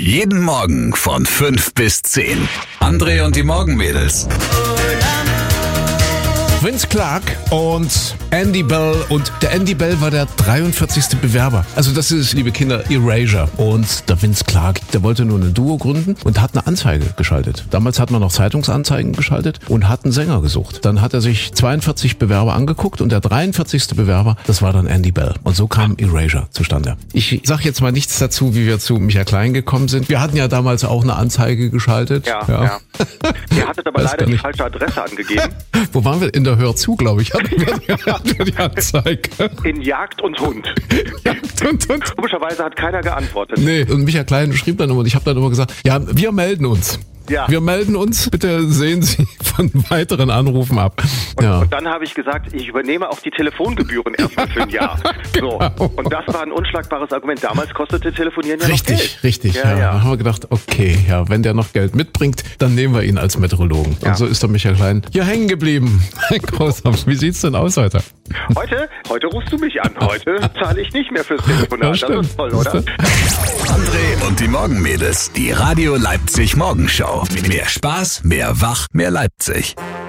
Jeden Morgen von 5 bis 10. André und die Morgenmädels. Vince Clarke und Andy Bell. Und der Andy Bell war der 43. Bewerber. Also das ist, liebe Kinder, Erasure. Und der Vince Clarke, der wollte nur ein Duo gründen und hat eine Anzeige geschaltet. Damals hat man noch Zeitungsanzeigen geschaltet und hat einen Sänger gesucht. Dann hat er sich 42 Bewerber angeguckt und der 43. Bewerber, das war dann Andy Bell. Und so kam Erasure zustande. Ich sag jetzt mal nichts dazu, wie wir zu Michael Klein gekommen sind. Wir hatten ja damals auch eine Anzeige geschaltet. Ja. Ihr hattet aber leider die falsche Adresse angegeben. Wo waren wir? In der Hör zu, glaube ich, hatten wir die Anzeige. In Jagd und Hund. Jagd und Hund. Komischerweise hat keiner geantwortet. Nee, und Michael Klein schrieb dann immer, und ich habe dann immer gesagt, ja, wir melden uns. Ja. Wir melden uns, bitte sehen Sie von weiteren Anrufen ab. Und dann habe ich gesagt, ich übernehme auch die Telefongebühren erstmal für ein Jahr. So. Und das war ein unschlagbares Argument. Damals kostete Telefonieren ja noch Geld. Richtig. Ja. Da haben wir gedacht, okay, ja, wenn der noch Geld mitbringt, dann nehmen wir ihn als Meteorologen. Ja. Und so ist der Michael Klein hier hängen geblieben. Großartig. Wie sieht's denn aus heute? Heute rufst du mich an. Heute zahle ich nicht mehr fürs Telefonat. Ja, das ist toll, oder? André und die Morgenmädels. Die Radio Leipzig Morgenshow. Mehr Spaß, mehr Wach, mehr Leipzig.